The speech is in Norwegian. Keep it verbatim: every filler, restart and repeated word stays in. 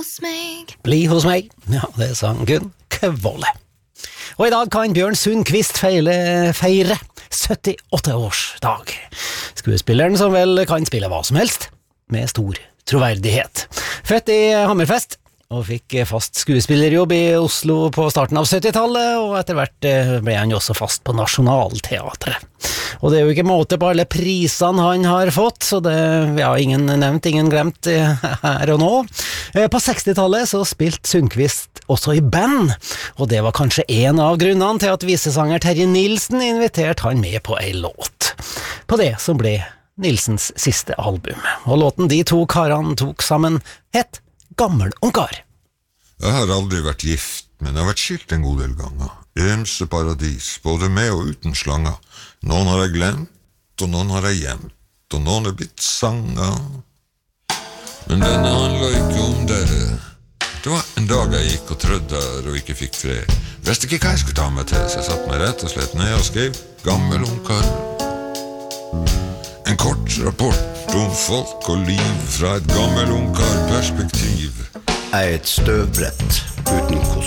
hos meg. Bli hos meg. Ja, det sang Gunn Kvåle. Og i dag kan Bjørn Sundquist feile, feire syttiåtte-årsdag. Skuespilleren som vel kan spille hva som helst, med stor troverdighet. Født i Hammerfest, og fikk fast skuespillerjobb i Oslo på starten av syttitallet, og etter hvert ble han også fast på Nationaltheatret. Og det er jo ikke måte på alle prisene han har fått, så det ja, ingen nevnt, ingen glemt her og nå. På sekstitallet så spilte Sundquist også i band, og det var kanskje en av grunnene til at visesanger Terje Nilsen inviterte han med på ei låt. På det som ble Nilsens siste album. Og låten de to karene tok sammen het Gammel ungkar. Jeg har aldri vært gift, men jeg har vært skilt en god del ganger. Ymse paradis, både med og uten slanger. Noen har jeg glemt, og noen har jeg gjemt, og noen er blitt sanger. Men denne handler ikke om dere. Det var en dag jeg gikk og trødde der og ikke fikk fred. Visste ikke hva jeg skulle ta meg til, så jeg satt meg rett og slett ned og skrev Gammel ungkar. En kort rapport om folk og liv fra et gammel ungkar perspektiv. Jeg er et støvbrett uten kost.